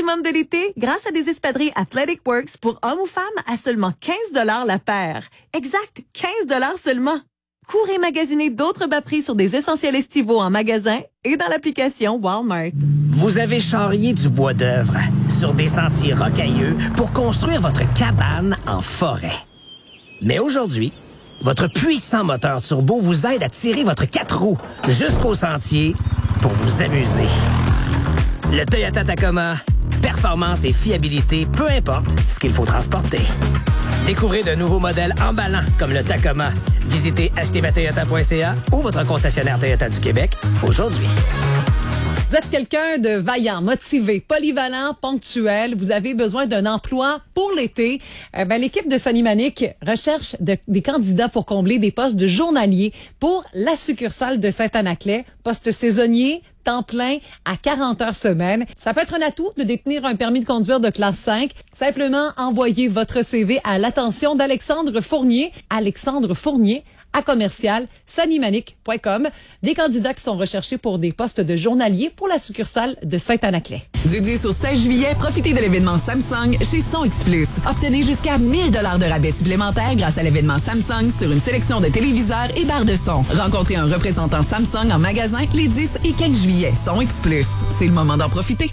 maximum de l'été grâce à des espadrilles Athletic Works pour hommes ou femmes à seulement 15 $ la paire. Exact, 15 $ seulement. Courez magasiner d'autres bas prix sur des essentiels estivaux en magasin et dans l'application Walmart. Vous avez charrié du bois d'œuvre sur des sentiers rocailleux pour construire votre cabane en forêt. Mais aujourd'hui, votre puissant moteur turbo vous aide à tirer votre 4 roues jusqu'au sentier pour vous amuser. Le Toyota Tacoma, performance et fiabilité, peu importe ce qu'il faut transporter. Découvrez de nouveaux modèles emballants comme le Tacoma. Visitez achetezmatoyota.ca ou votre concessionnaire Toyota du Québec aujourd'hui. Vous êtes quelqu'un de vaillant, motivé, polyvalent, ponctuel. Vous avez besoin d'un emploi pour l'été. L'équipe de Sonimanic recherche des candidats pour combler des postes de journalier pour la succursale de Saint-Anaclet. Poste saisonnier, temps plein à 40 heures semaine. Ça peut être un atout de détenir un permis de conduire de classe 5. Simplement envoyez votre CV à l'attention d'Alexandre Fournier. Alexandre Fournier à commercial sonimanic.com. Des candidats qui sont recherchés pour des postes de journalier pour la succursale de Saint-Anaclet. Du 10 au 16 juillet, profitez de l'événement Samsung chez Son X Plus. Obtenez jusqu'à 1 000 $ de rabais supplémentaires grâce à l'événement Samsung sur une sélection de téléviseurs et barres de son. Rencontrez un représentant Samsung en magasin les 10 et 15 juillet. Son X Plus, c'est le moment d'en profiter.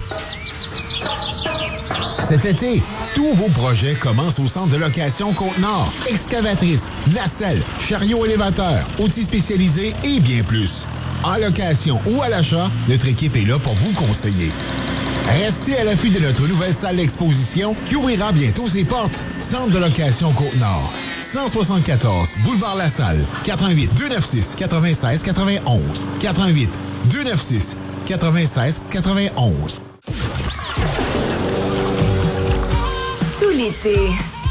Cet été, tous vos projets commencent au centre de location Côte-Nord. Excavatrice, nacelle, chariot élévateur, outils spécialisés et bien plus. En location ou à l'achat, notre équipe est là pour vous conseiller. Restez à l'affût de notre nouvelle salle d'exposition qui ouvrira bientôt ses portes. Centre de location Côte-Nord. 174 Boulevard La Salle. 88 296 96 91. 88 296 96 91. Tout l'été,